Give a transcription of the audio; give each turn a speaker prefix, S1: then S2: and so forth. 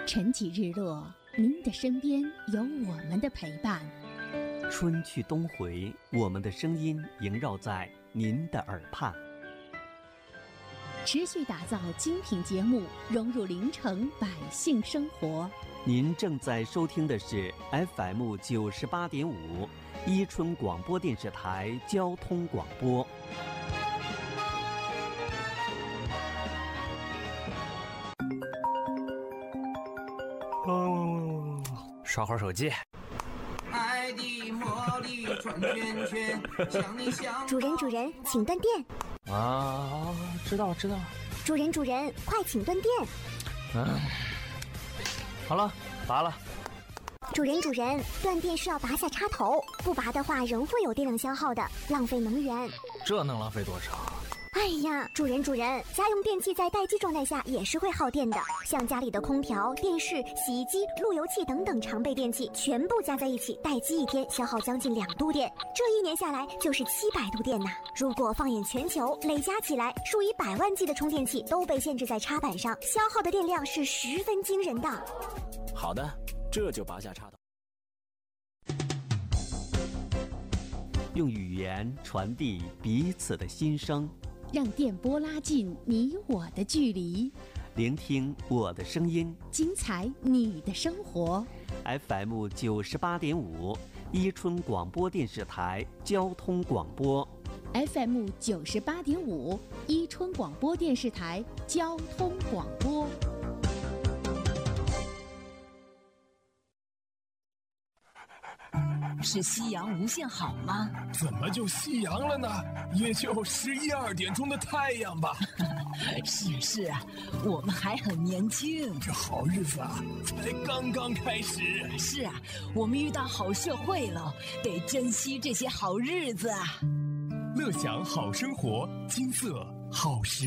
S1: 晨起日落，您的身边有我们的陪伴。
S2: 春去冬回，我们的声音萦绕在您的耳畔。
S1: 持续打造精品节目，融入临城百姓生活。
S2: 您正在收听的是 FM 98.5伊春广播电视台交通广播。
S3: 刷会儿手机。
S4: 爱的魔力转圈圈，想你想。
S5: 主人，请断电。
S3: 啊，知道。
S5: 主人，快请断电。
S3: 好了，拔了。
S5: 主人，断电是要拔下插头，不拔的话仍会有电量消耗的，浪费能源。
S3: 这能浪费多少？
S5: 哎呀，主人，家用电器在待机状态下也是会耗电的，像家里的空调、电视、洗衣机、路由器等等常备电器，全部加在一起，待机一天消耗将近2度电，这1年下来就是700度电呐。如果放眼全球，累加起来，数以百万计的充电器都被限制在插板上，消耗的电量是十分惊人的。
S3: 好的，这就拔下插头。
S2: 用语言传递彼此的心声，
S1: 让电波拉近你我的距离，
S2: 聆听我的声音，
S1: 精彩你的生活。
S2: FM 98.5伊春广播电视台交通广播。
S1: FM 98.5伊春广播电视台交通广播。
S6: 是夕阳无限好吗？
S7: 怎么就夕阳了呢？也就11、2点钟的太阳吧。
S6: 是啊，我们还很年轻。
S7: 这好日子啊，才刚刚开始。
S6: 是啊，我们遇到好社会了，得珍惜这些好日子啊。
S7: 乐享好生活，金色好时